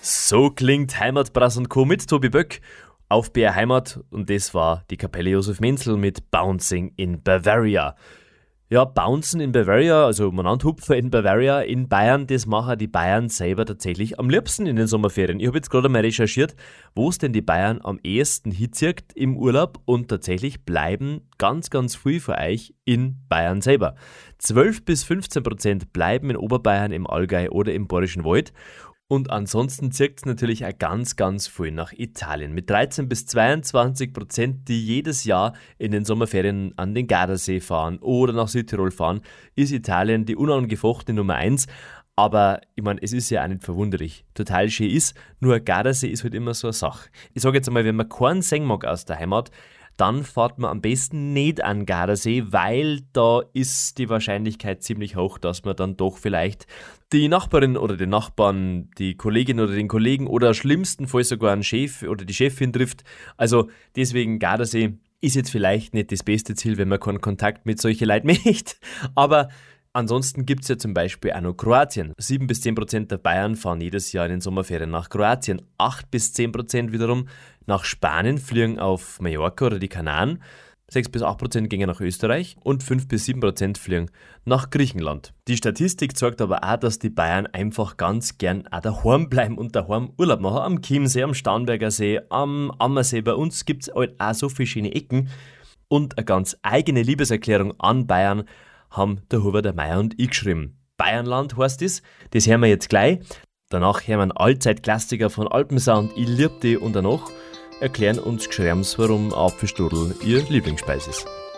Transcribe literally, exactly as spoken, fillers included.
So klingt Heimatbrass und Co. mit Tobi Böck auf B R Heimat und das war die Kapelle Josef Menzel mit Bouncing in Bavaria. Ja, Bouncen in Bavaria, also man nennt Hupfer in Bavaria in Bayern, das machen die Bayern selber tatsächlich am liebsten in den Sommerferien. Ich habe jetzt gerade einmal recherchiert, wo es denn die Bayern am ehesten hinzieht im Urlaub und tatsächlich bleiben ganz, ganz viel von euch in Bayern selber. zwölf bis fünfzehn Prozent bleiben in Oberbayern, im Allgäu oder im Bayerischen Wald. Und ansonsten zirkt es natürlich auch ganz, ganz viel nach Italien. Mit dreizehn bis zweiundzwanzig Prozent, die jedes Jahr in den Sommerferien an den Gardasee fahren oder nach Südtirol fahren, ist Italien die unangefochtene Nummer eins. Aber ich meine, es ist ja auch nicht verwunderlich. Total schön ist, nur Gardasee ist halt immer so eine Sache. Ich sage jetzt einmal, wenn man keinen sehen mag aus der Heimat, dann fährt man am besten nicht an Gardasee, weil da ist die Wahrscheinlichkeit ziemlich hoch, dass man dann doch vielleicht die Nachbarin oder den Nachbarn, die Kollegin oder den Kollegen oder schlimmstenfalls sogar einen Chef oder die Chefin trifft. Also deswegen Gardasee ist jetzt vielleicht nicht das beste Ziel, wenn man keinen Kontakt mit solchen Leuten möchte. Aber ansonsten gibt es ja zum Beispiel auch noch Kroatien. sieben bis zehn Prozent der Bayern fahren jedes Jahr in den Sommerferien nach Kroatien. acht bis zehn Prozent wiederum nach Spanien, fliegen auf Mallorca oder die Kanaren. sechs bis acht Prozent gehen nach Österreich und fünf bis sieben Prozent fliegen nach Griechenland. Die Statistik zeigt aber auch, dass die Bayern einfach ganz gern auch daheim bleiben und daheim Urlaub machen. Am Chiemsee, am Starnberger See, am Ammersee. Bei uns gibt es halt auch so viele schöne Ecken. Und eine ganz eigene Liebeserklärung an Bayern haben der Hubert, der Meier und ich geschrieben. Bayernland heißt es, das hören wir jetzt gleich. Danach hören wir einen Allzeitklassiker von Alpensound, Ich lieb dich, und danach erklären uns Geschrams, warum Apfelstrudel ihr Lieblingsspeis ist.